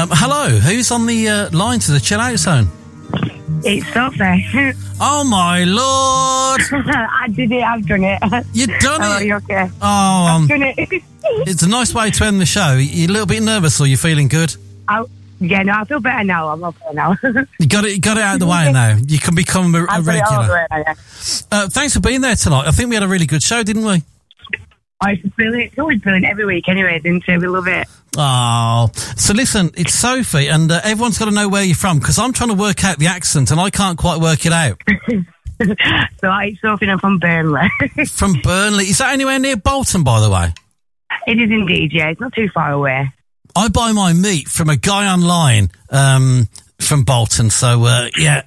Hello, who's on the line to the Chill Out Zone? It's Sophie. Oh, my Lord. I did it, I've done it. You've done it? Oh, you okay? Oh, I've done it. it's a nice way to end the show. You a little bit nervous or you feeling good? Yeah, no, I feel better now. I'm okay now. You got it out of the way now. You can become a regular. Thanks for being there tonight. I think we had a really good show, didn't we? Oh, it's brilliant. It's always brilliant every week anyway, isn't it? We love it. Oh, so listen, it's Sophie, and everyone's got to know where you're from, because I'm trying to work out the accent, and I can't quite work it out. So I'm Sophie, and I'm from Burnley. From Burnley. Is that anywhere near Bolton, by the way? It is indeed, yeah. It's not too far away. I buy my meat from a guy online from Bolton, so, yeah.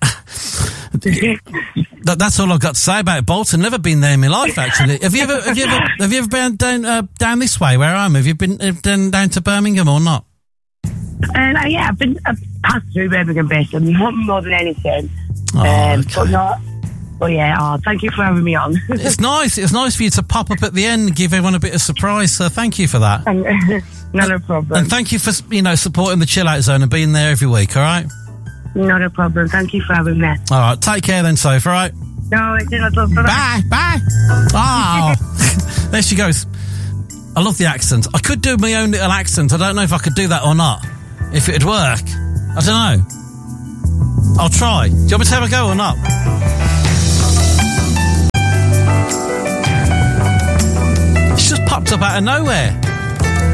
That's all I've got to say about Bolton. Never been there in my life, actually. Have you ever been down this way where I am? Have you been down to Birmingham or not? Yeah, I've passed through Birmingham basically, more than anything. Okay. But yeah, thank you for having me on. It's nice. It's nice for you to pop up at the end and give everyone a bit of surprise. So thank you for that. Not a problem. And thank you for supporting the Chill Out Zone and being there every week. All right. Not a problem. Thank you for having me. All right. Take care then, Soph. All right. No, it's not. Bye. Bye. Oh, there she goes. I love the accent. I could do my own little accent. I don't know if I could do that or not. If it'd work. I don't know. I'll try. Do you want me to have a go or not? It's just popped up out of nowhere.